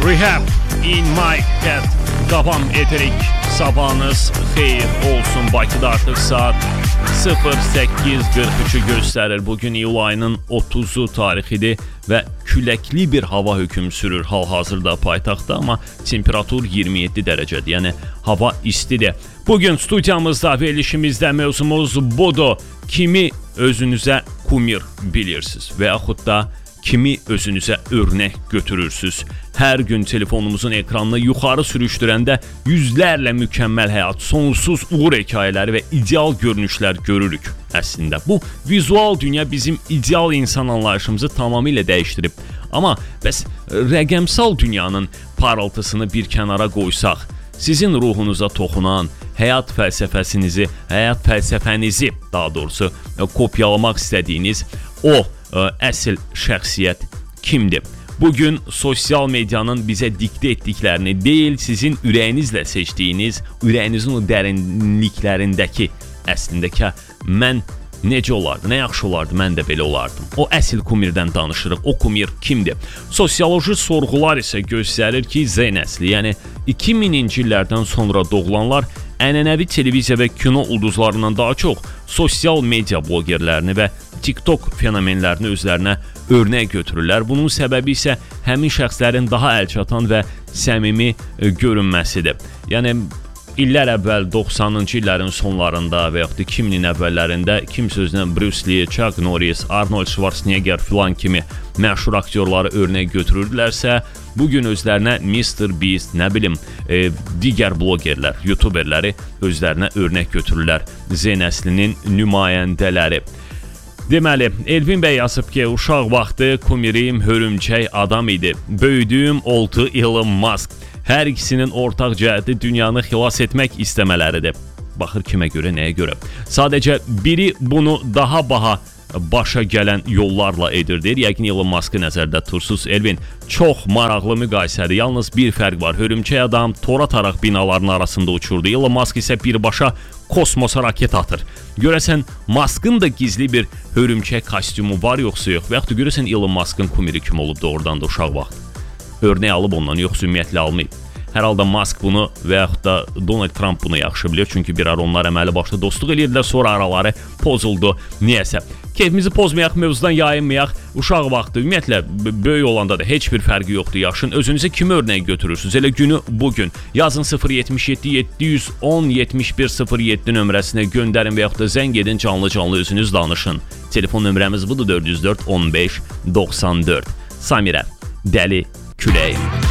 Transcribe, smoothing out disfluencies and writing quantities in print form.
Rehab in my head. Davam ederek sabahınız xeyir olsun. Bakıda artıq saat 08:43'ü göstərir. Bugün iyul ayının 30'u tarixidir və küləkli bir hava hökm sürür hal-hazırda paytaxtda, amma temperatur 27 dərəcədir. Yəni hava istidir. Bugün studiyamızda, verilişimizdə mövzumuz budur. Kimi özünüzə kumir bilirsiniz və yaxud da kimi özünüzə örnək götürürsünüz? Hər gün telefonumuzun ekranını yuxarı sürüşdürəndə yüzlərlə mükəmməl həyat, sonsuz uğur hekayələri və ideal görünüşlər görürük. Əslində bu vizual dünya bizim ideal insan anlayışımızı tamamilə dəyişdirib. Amma bəs rəqəmsal dünyanın parıltısını bir kənara qoysaq, sizin ruhunuza toxunan, həyat fəlsəfənizi daha doğrusu kopyalamaq istədiyiniz o əsl şəxsiyyət kimdir? Bugün sosial medyanın bizə diktə etdiklərini deyil, sizin ürəyinizlə seçdiyiniz, ürəyinizin o dərinliklərindəki əslindəki mən necə olardı, nə yaxşı olardı, mən də belə olardım. O əsl kumirdən danışırıq. O kumir kimdir? Sosioloji sorğular isə göstərir ki, Z nəsli, yəni 2000-ci illərdən sonra doğulanlar ənənəvi televiziya və kino ulduzlarından daha çox sosial media blogerlərini və TikTok fenomenlərini özlərinə örnək götürürlər. Bunun səbəbi isə həmin şəxslərin daha əlçatan və səmimi görünməsidir. Yəni İllər əvvəl 90-cı illərin sonlarında və yaxud da 2000-in əvvəllərində kimsə özünə Bruce Lee, Chuck Norris, Arnold Schwarzenegger filan kimi məşhur aktyorları örnək götürürdülərsə, bugün özlərinə Mr. Beast, nə bilim, digər blogerlər, youtuberləri özlərinə örnək götürürlər. Z nəslinin nümayəndələri. Deməli, Elvin bəy yazıb ki, uşaq vaxtı kumirim hörümçək adam idi. Böyüdüyüm oldu Elon Musk. Hər ikisinin ortaq cəhəti dünyanı xilas etmək istəmələridir. Baxır kimə görə, nəyə görə. Sadəcə biri bunu daha başa gələn yollarla edir, deyir. Yəqin Elon Musk'ı nəzərdə tutursuz. Elvin, çox maraqlı müqayisədir. Yalnız bir fərq var. Hörümçək adam tor ataraq binaların arasında uçurdu. Elon Musk isə birbaşa kosmosa raket atır. Görəsən, Musk'ın da gizli bir hörümçək kostyumu var yoxsa yox? Və yaxud da görəsən Elon Musk'ın kumiri kim olub doğrudan da uşaq vaxt? Örnək alıb ondan, yoxsa ümumiyyətlə almayıb. Hər halda Musk bunu və yaxud da Donald Trump bunu yaxşı bilir. Çünki bir ara onlar əməli başda dostluq edirdilər, sonra araları pozuldu. Niyəsə. Keyfimizi pozmayaq, mövzudan yayınmayaq. Uşaq vaxtı, ümumiyyətlə, böyük olanda da heç bir fərqi yoxdur yaşın. Özünüzə kimi örnək götürürsünüz? Elə günü bugün. Yazın 077 710 7107 nömrəsinə göndərin və yaxud da zəng edin, canlı özünüz danışın. Telefon nömrəmiz budur, 404 15 94. Samirə, dəli küləyim.